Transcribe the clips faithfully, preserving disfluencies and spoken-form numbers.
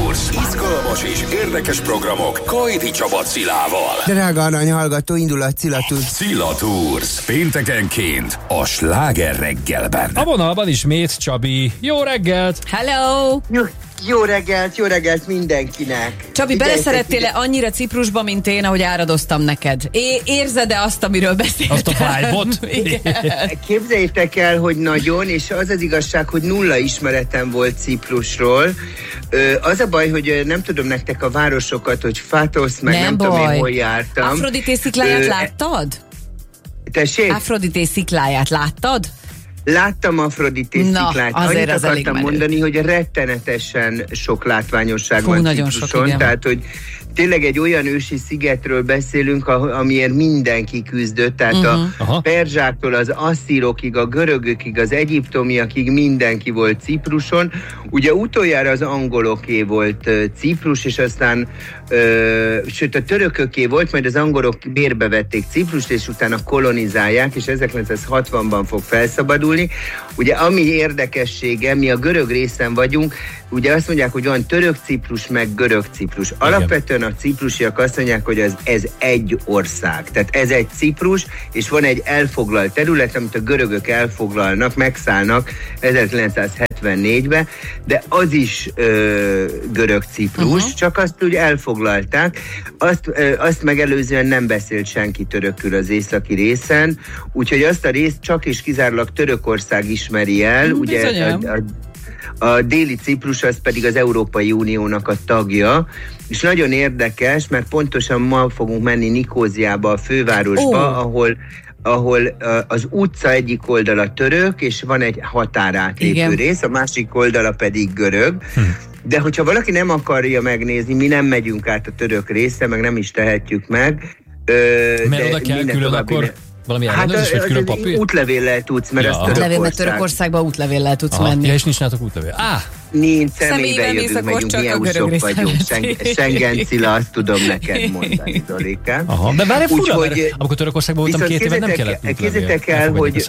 Tours. Izgalmas és érdekes programok Kajdi Csaba Cilával. Drága arany hallgató, indul a Cilla Tours. Cilla Tours. Péntekenként a Sláger reggelben. A vonalban ismét Csabi. Jó reggelt! Hello! Jó, jó reggelt, jó reggelt mindenkinek. Csabi, beleszerettél-e annyira Ciprusba, mint én, ahogy áradoztam neked? É- érzed-e azt, amiről beszéltem? Azt a vibe-ot? Képzeljétek el, hogy nagyon, és az az igazság, hogy nulla ismeretem volt Ciprusról. Ö, az a baj, hogy nem tudom nektek a városokat, hogy Fatosz, meg nem, nem tudom én, hol jártam. Afrodité szikláját Ö, láttad? Tessék? Afrodité szikláját láttad? Láttam Afrodité sziklát. Annyit az akartam mondani, hogy rettenetesen sok látványosság Fú, van nagyon Cipruson. sok, tehát, hogy tényleg egy olyan ősi szigetről beszélünk, amiért mindenki küzdött, tehát uh-huh. a perzsáktól az asszírokig, a görögökig, az egyiptomiakig mindenki volt Cipruson. Ugye utoljára az angoloké volt uh, Ciprus, és aztán uh, sőt a törököké volt, majd az angolok bérbe vették Ciprust, és utána kolonizálják, és ezerkilencszázhatvanban fog felszabadulni. Ugye ami érdekessége, mi a görög részen vagyunk, ugye azt mondják, hogy van török Ciprus, meg görög Ciprus. Alapvetően a ciprusiak azt mondják, hogy ez, ez egy ország. Tehát ez egy Ciprus, és van egy elfoglalt terület, amit a görögök elfoglalnak, megszállnak ezerkilencszázhetvennégyben, de az is ö, görög Ciprus, uh-huh. csak azt úgy elfoglalták. Azt, ö, azt megelőzően nem beszélt senki törökül az északi részen, úgyhogy azt a részt csak és kizárólag Törökország ismeri el. Mm, ugye a, a, A déli Ciprus az pedig az Európai Uniónak a tagja, és nagyon érdekes, mert pontosan ma fogunk menni Nikóziába, a fővárosba, oh. ahol, ahol az utca egyik oldala török, és van egy határátépő rész, a másik oldala pedig görög. Hm. De hogyha valaki nem akarja megnézni, mi nem megyünk át a török részre, meg nem is tehetjük meg. Mert oda kell külön akkor... Ne... Valami ellenőrzés, hát vagy külön papír? Útlevéllel tudsz, mert ja. az Útlevél, mert Törökországba útlevéllel tudsz Aha. menni. Ja, és nincs nálatok útlevél. Á! Nincs, személyben jövünk, megyünk, mi é u-sok vagyunk. Schengen Cilla, azt tudom neked mondani, Zolikám. Aha, de bár fura, hogy, mert amikor Törökországban voltam két évet, nem kellett útlevél. Képzeljétek el, hogy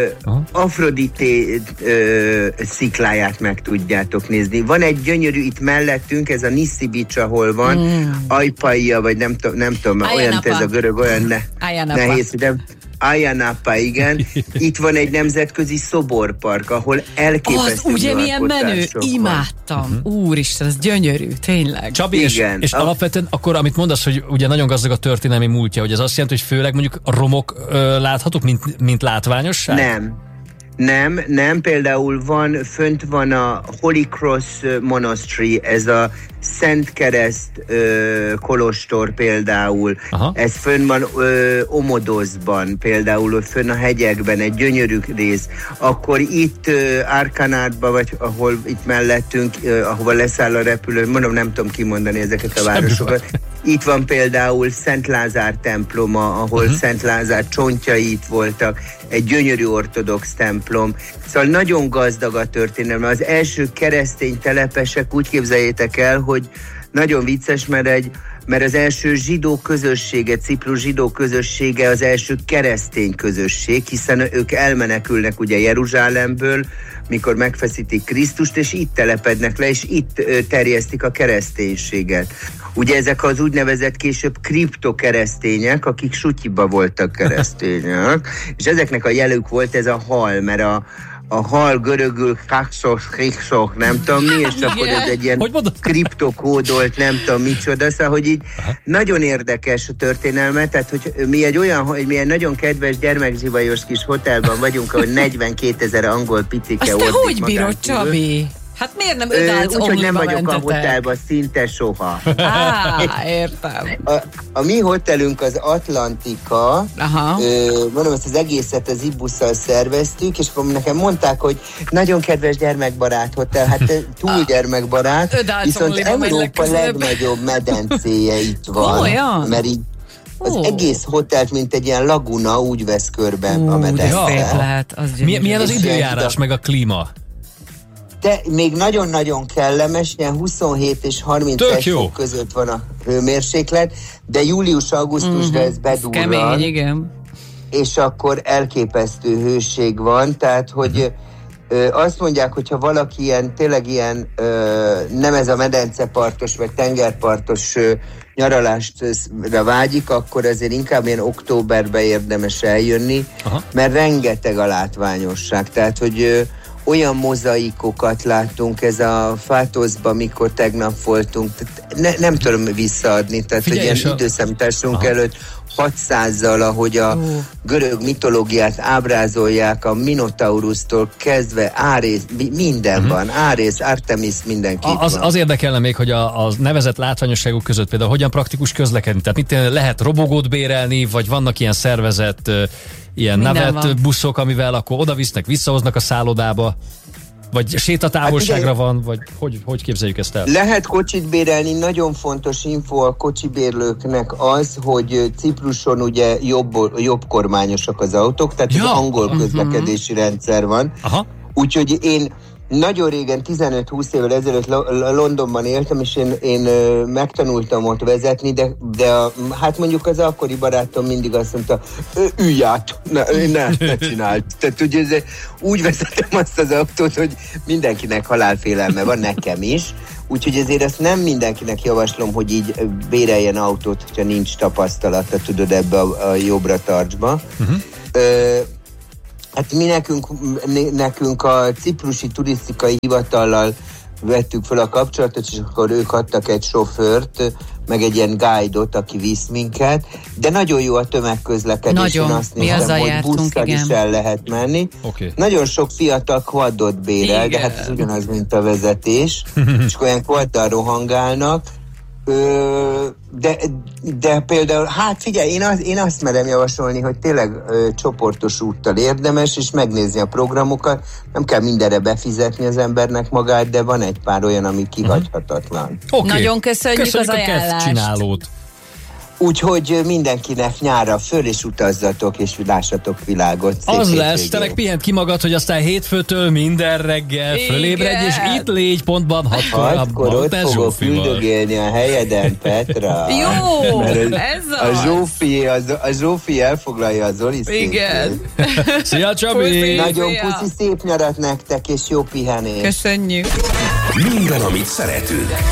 Afrodité szikláját meg tudjátok nézni. Van egy gyönyörű itt mellettünk, ez a Niszi Beach, ahol van, mm. Ajpaia, vagy nem, nem tudom, olyan ez a görög, olyan ne, nehéz, de Ayia Napa, igen. Itt van egy nemzetközi szoborpark, ahol elképesztő az ugye milyen menő, imádtam. Uh-huh. Úristen, ez gyönyörű, tényleg. Csabi, és, és a... alapvetően akkor, amit mondasz, hogy ugye nagyon gazdag a történelmi múltja, hogy ez azt jelenti, hogy főleg mondjuk a romok ö, láthatók, mint, mint látványosság? Nem. Nem, nem, például van, fönt van a Holy Cross Monastery, ez a Szent Kereszt ö, kolostor például, aha. ez fönn van ö, Omodoszban, például fönn a hegyekben, egy gyönyörű rész. Akkor itt ö, Árkanátban, vagy ahol itt mellettünk, ö, ahova leszáll a repülő, mondom, nem tudom kimondani ezeket a városokat. Itt van például Szent Lázár temploma, ahol uh-huh. Szent Lázár csontjai itt voltak, egy gyönyörű ortodox templom. Szóval nagyon gazdag a történelme. Az első keresztény telepesek, úgy képzeljétek el, hogy nagyon vicces, mert, egy, mert az első zsidó közössége, Ciprus zsidó közössége az első keresztény közösség, hiszen ők elmenekülnek ugye Jeruzsálemből, mikor megfeszítik Krisztust, és itt telepednek le, és itt ö, terjesztik a kereszténységet. Ugye ezek az úgynevezett később kriptokeresztények, akik sutyiba voltak keresztények, és ezeknek a jelük volt ez a hal, mert a a hal görögül kaxos, krixos, nem tudom mi, és akkor ez egy ilyen kriptokódolt, nem tudom micsoda, szóval, hogy így aha. nagyon érdekes a történelme, tehát hogy mi egy olyan, hogy mi egy nagyon kedves gyermekzsivajos kis hotelban vagyunk, ahol negyvenkétezer angol picike ordik. Azt te hogy bírod, Csabi? Hát miért nem önállsz omlóba úgyhogy nem vagyok mentetek? A hotelban szinte soha. Á, értem. A, a mi hotelünk az Atlantika. Aha. Ö, mondom, ezt az egészet az Ibusszal szerveztük, és akkor nekem mondták, hogy nagyon kedves gyermekbarát hotel, hát túl gyermekbarát, viszont Európa legnagyobb medencéje itt van. Komolyan? Mert így az oh. egész hotelt, mint egy ilyen laguna, úgy vesz körben uh, a medence. Lehet, az milyen, milyen az időjárás, meg a klíma? De még nagyon-nagyon kellemes, ilyen huszonhét és harmincegy fok között van a hőmérséklet, de július-augusztusra uh-huh. ez bedurran. Kemény, igen. És akkor elképesztő hőség van, tehát hogy uh-huh. Ö, azt mondják, hogyha valaki ilyen, tényleg ilyen, ö, nem ez a medencepartos vagy tengerpartos ö, nyaralásra vágyik, akkor azért inkább ilyen októberben érdemes eljönni, aha, mert rengeteg a látványosság. Tehát, hogy ö, olyan mozaikokat láttunk, ez a Fátoszban, mikor tegnap voltunk, ne, nem tudom visszaadni, tehát figyelj, hogy ilyen a... időszámításunk előtt hatszázzal, ahogy a uh. görög mitológiát ábrázolják, a Minotaurusztól kezdve, Árész, minden uh-huh. van, Árész, Artemis, mindenki az, van. Az érdekelne még, hogy a, a nevezett látványosságok között például hogyan praktikus közlekedni, tehát mit lehet robogót bérelni, vagy vannak ilyen szervezett uh, ilyen navet buszok, amivel akkor odavisznek, visszahoznak a szállodába, vagy sétatávolságra hát van, vagy hogy, hogy képzeljük ezt el? Lehet kocsit bérelni, nagyon fontos info a kocsibérlőknek az, hogy Cipruson ugye jobb, jobb kormányosak az autók, tehát ja. az angol közlekedési uh-huh. rendszer van. Aha. Úgyhogy én nagyon régen, tizenöt-húsz évvel ezelőtt Londonban éltem, és én, én megtanultam ott vezetni, de, de a, hát mondjuk az akkori barátom mindig azt mondta, ülj át, ne, ne, ne csináld. Tehát ugye ez, úgy vezetem azt az autót, hogy mindenkinek halálfélelme van, nekem is. Úgyhogy ezért ezt nem mindenkinek javaslom, hogy így béreljen autót, hogyha nincs tapasztalata, tudod, ebbe a, a jobbra tartsba. Uh-huh. Ö, Hát mi nekünk, nekünk a ciprusi turisztikai hivatallal vettük fel a kapcsolatot, és akkor ők adtak egy sofőrt, meg egy ilyen guide-ot, aki visz minket, de nagyon jó a tömegközlekedés. Nagyon, azt mi néztem, azzal hogy jártunk, busszal igen. is el lehet menni. Okay. Nagyon sok fiatal quadot bérel, igen. de hát ez ugyanaz, mint a vezetés, és olyan quaddal rohangálnak. Ö, de, de például, hát figyelj, én, az, én azt merem javasolni, hogy tényleg ö, csoportos úttal érdemes, és megnézni a programokat. Nem kell mindenre befizetni az embernek magát, de van egy pár olyan, ami kihagyhatatlan. Okay. Nagyon köszönjük, köszönjük az ajánlást. Csinálót. Úgyhogy mindenkinek nyárra föl és utazzatok, és lássatok világot. Szép az hétvégén. lesz, te meg pihent ki magad, hogy aztán hétfőtől minden reggel fölébredj, és itt légy pontban hatkor. Hatkor ott fogok üldögélni a helyeden, Petra. Jó, a, ez az. A Zsófi, a, a Zsófi elfoglalja a Zoli székét. Igen. Szia, Csabi! Puszi, nagyon szia. puszi, szép nyarat nektek, és jó pihenést. Köszönjük. Minden, amit szeretünk.